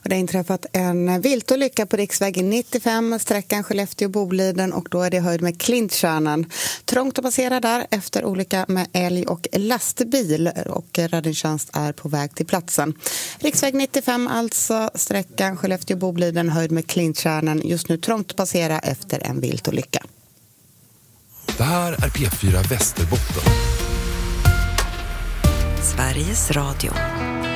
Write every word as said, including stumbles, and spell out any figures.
Det har inträffat en viltolycka på riksväg nittiofem, sträckan Skellefteå-Boliden, och då är det höjd med Klinttjärnan. Trångt att passera där efter olycka med älg och lastbil, och räddningstjänst är på väg till platsen. Riksväg nittiofem, alltså sträckan Skellefteå-Boliden, höjd med Klinttjärnan. Just nu trångt att passera efter en viltolycka. Det här är P fyra Västerbotten. Sveriges Radio.